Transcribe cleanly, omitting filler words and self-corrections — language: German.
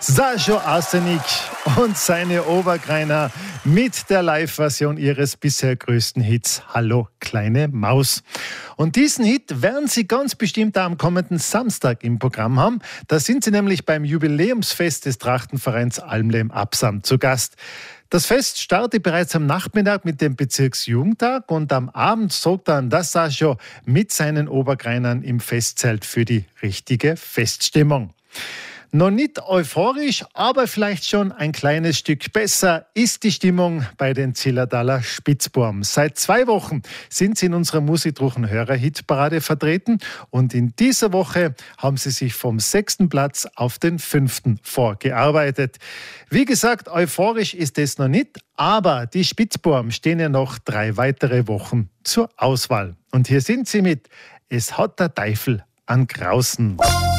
Sascha Arsenik und seine Obergreiner mit der Live-Version ihres bisher größten Hits Hallo kleine Maus. Und diesen Hit werden Sie ganz bestimmt am kommenden Samstag im Programm haben. Da sind Sie nämlich beim Jubiläumsfest des Trachtenvereins Almlem-Absam zu Gast. Das Fest startet bereits am Nachmittag mit dem Bezirksjugendtag und am Abend sorgt dann das Sascha mit seinen Obergreinern im Festzelt für die richtige Feststimmung. Noch nicht euphorisch, aber vielleicht schon ein kleines Stück besser ist die Stimmung bei den Zillertaler Spitzbuben. Seit 2 Wochen sind sie in unserer Musikdruchen Hörer-Hitparade vertreten und in dieser Woche haben sie sich vom 6. Platz auf den 5. vorgearbeitet. Wie gesagt, euphorisch ist es noch nicht, aber die Spitzbuben stehen ja noch 3 weitere Wochen zur Auswahl. Und hier sind sie mit Es hat der Teufel an Grausen.